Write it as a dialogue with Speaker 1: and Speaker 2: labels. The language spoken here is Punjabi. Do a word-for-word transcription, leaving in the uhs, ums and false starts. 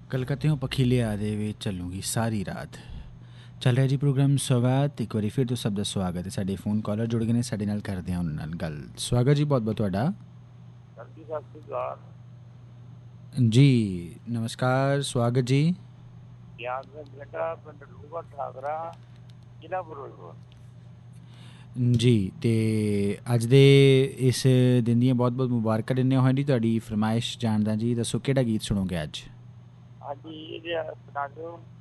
Speaker 1: ਕਲਕੱਤਿਓਂ ਪਖੀਲਿਆ ਦੇ ਵਿੱਚ ਚੱਲੂਗੀ ਸਾਰੀ ਰਾਤ। ਚੱਲ ਰਿਹਾ ਜੀ ਪ੍ਰੋਗਰਾਮ ਸਵਾਗਤ। ਇੱਕ ਵਾਰੀ ਫਿਰ ਤੋਂ ਸਭ ਦਾ ਸਵਾਗਤ ਹੈ। ਸਾਡੇ ਫੋਨ ਕਾਲਰ ਜੁੜ ਗਏ ਨੇ, ਸਾਡੇ ਨਾਲ ਕਰਦੇ ਹਾਂ ਉਹਨਾਂ ਨਾਲ ਗੱਲ। ਸਵਾਗਤ ਜੀ ਬਹੁਤ ਬਹੁਤ ਤੁਹਾਡਾ ਜੀ। ਨਮਸਕਾਰ, ਸਵਾਗਤ ਜੀ। ਜੀ ਅਤੇ ਅੱਜ ਦੇ ਇਸ ਦਿਨ ਦੀਆਂ ਬਹੁਤ ਬਹੁਤ ਮੁਬਾਰਕਾਂ ਦਿੰਦੇ ਹੋਏ ਜੀ। ਤੁਹਾਡੀ ਫਰਮਾਇਸ਼ ਜਾਣਦਾ ਜੀ, ਦੱਸੋ ਕਿਹੜਾ ਗੀਤ ਸੁਣੋਗੇ ਅੱਜ?
Speaker 2: ਹਾਂਜੀ, ਇਹ ਸੁਣਾ ਦਿਓ